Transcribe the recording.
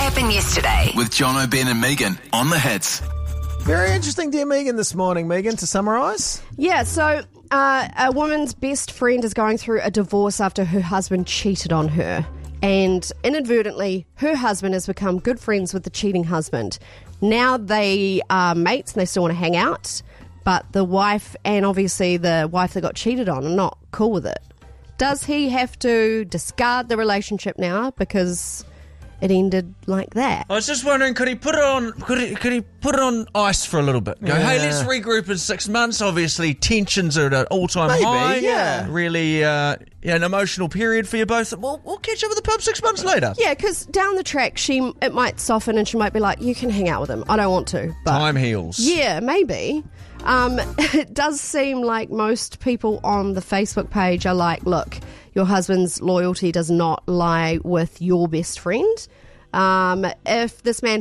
happened yesterday. With John O'Ben and Megan on the Hits. Very interesting, dear Megan, this morning. Megan, to summarise? Yeah, so a woman's best friend is going through a divorce after her husband cheated on her. And inadvertently, her husband has become good friends with the cheating husband. Now they are mates and they still want to hang out. But the wife, and obviously the wife that got cheated on, are not cool with it. Does he have to discard the relationship now because it ended like that? I was just wondering, could he put it on? Could he put it on ice for a little bit? Go, hey, let's regroup in 6 months. Obviously, tensions are at an all-time high. Yeah. Really, an emotional period for you both. We'll catch up at the pub 6 months later. Yeah, because down the track, it might soften and she might be like, "You can hang out with him. I don't want to." But time heals. Yeah, maybe. It does seem like most people on the Facebook page are like, look, your husband's loyalty does not lie with your best friend. If this man